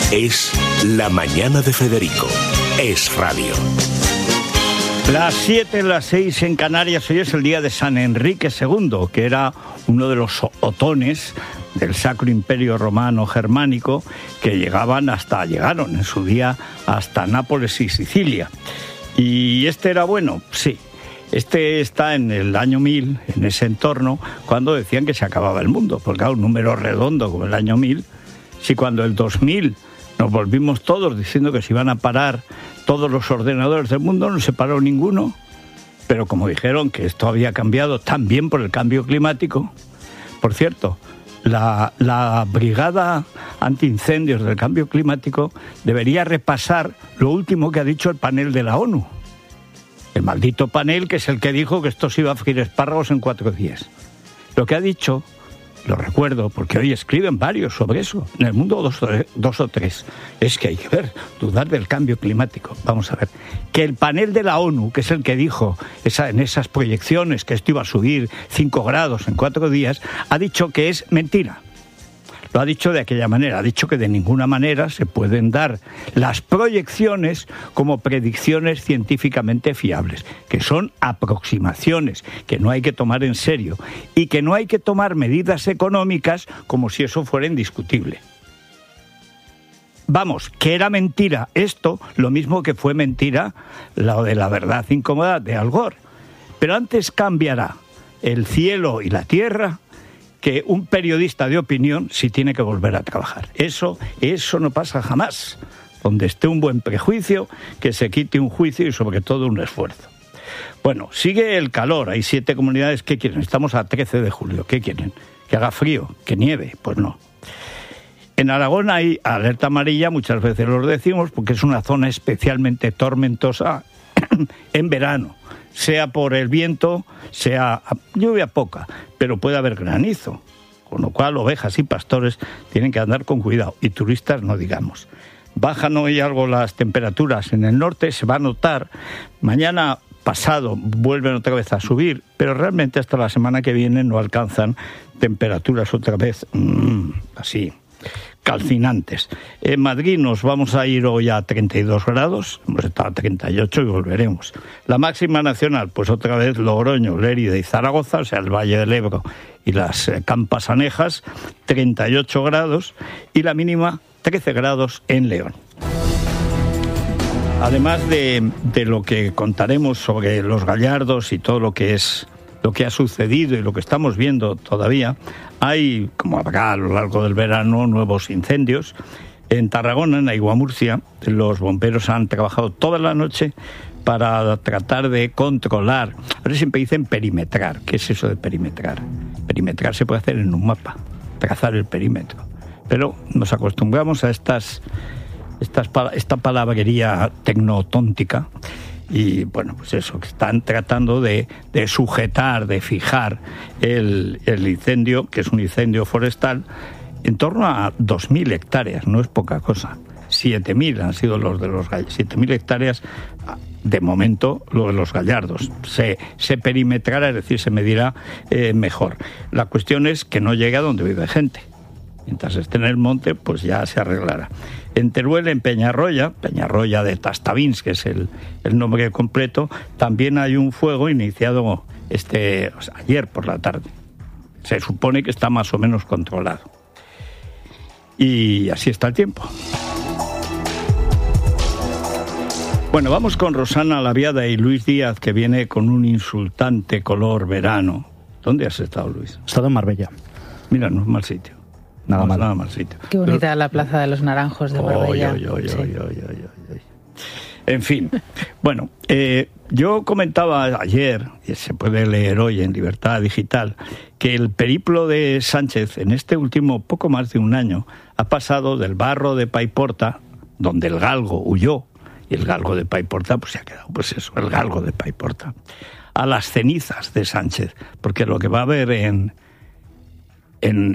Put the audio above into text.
Es La Mañana de Federico. Es radio. Las 7, las 6 en Canarias. Hoy es el día de San Enrique II, que era uno de los otones del Sacro Imperio Romano Germánico, que llegaron en su día hasta Nápoles y Sicilia. Y este era bueno, sí. Este está en el año 1000, en ese entorno, cuando decían que se acababa el mundo. Porque claro, un número redondo como el año 1000, si cuando el 2000 nos volvimos todos diciendo que se iban a parar todos los ordenadores del mundo, no se paró ninguno. Pero como dijeron que esto había cambiado también por el cambio climático. Por cierto, la Brigada Antiincendios del Cambio Climático debería repasar lo último que ha dicho el panel de la ONU. El maldito panel, que es el que dijo que esto se iba a freír espárragos en 4 días. Lo que ha dicho, lo recuerdo, porque hoy escriben varios sobre eso, en El Mundo 2 o 3, es que hay que dudar del cambio climático. Vamos a ver, que el panel de la ONU, que es el que dijo en esas proyecciones que esto iba a subir 5 grados en 4 días, ha dicho que es mentira. Lo ha dicho de aquella manera, ha dicho que de ninguna manera se pueden dar las proyecciones como predicciones científicamente fiables, que son aproximaciones, que no hay que tomar en serio y que no hay que tomar medidas económicas como si eso fuera indiscutible. Vamos, que era mentira esto, lo mismo que fue mentira lo de la verdad incómoda de Al Gore. Pero antes cambiará el cielo y la tierra que un periodista de opinión si tiene que volver a trabajar. Eso no pasa jamás. Donde esté un buen prejuicio, que se quite un juicio y sobre todo un esfuerzo. Bueno, sigue el calor. Hay 7 comunidades. ¿Qué quieren? Estamos a 13 de julio. ¿Qué quieren? ¿Que haga frío? ¿Que nieve? Pues no. En Aragón hay alerta amarilla, muchas veces lo decimos, porque es una zona especialmente tormentosa en verano. Sea por el viento, sea lluvia poca, pero puede haber granizo, con lo cual ovejas y pastores tienen que andar con cuidado, y turistas no digamos. Bajan hoy algo las temperaturas en el norte, se va a notar, mañana pasado vuelven otra vez a subir, pero realmente hasta la semana que viene no alcanzan temperaturas otra vez así calcinantes. En Madrid nos vamos a ir hoy a 32 grados, hemos estado a 38 y volveremos. La máxima nacional, pues otra vez Logroño, Lérida y Zaragoza, o sea, el Valle del Ebro y las Campas Anejas, 38 grados, y la mínima 13 grados en León. Además de lo que contaremos sobre los gallardos y todo lo que ha sucedido y lo que estamos viendo todavía, hay, como habrá a lo largo del verano, nuevos incendios. En Tarragona, en Aiguamurcia, los bomberos han trabajado toda la noche para tratar de controlar. Ahora siempre dicen perimetrar. ¿Qué es eso de perimetrar? Perimetrar se puede hacer en un mapa, trazar el perímetro. Pero nos acostumbramos a esta palabrería tecnotóntica. Y bueno, pues eso, que están tratando de sujetar, de fijar el incendio, que es un incendio forestal, en torno a 2.000 hectáreas, no es poca cosa. 7.000 han sido los de los 7.000 hectáreas, de momento, lo de los gallardos. Se perimetrará, es decir, se medirá mejor. La cuestión es que no llegue a donde vive gente. Mientras esté en el monte, pues ya se arreglará. En Teruel, en Peñarroya de Tastavins, que es el nombre completo, también hay un fuego iniciado ayer por la tarde. Se supone que está más o menos controlado. Y así está el tiempo. Bueno, vamos con Rosana Laviada y Luis Díaz, que viene con un insultante color verano. ¿Dónde has estado, Luis? He estado en Marbella. Mira, no es mal sitio. Nada mal sitio. Qué bonita la Plaza de los Naranjos de Marbella. En fin, bueno, yo comentaba ayer, y se puede leer hoy en Libertad Digital, que el periplo de Sánchez en este último poco más de un año ha pasado del barro de Paiporta, donde el galgo huyó, y el galgo de Paiporta pues se ha quedado, pues eso, el galgo de Paiporta, a las cenizas de Sánchez, porque lo que va a haber en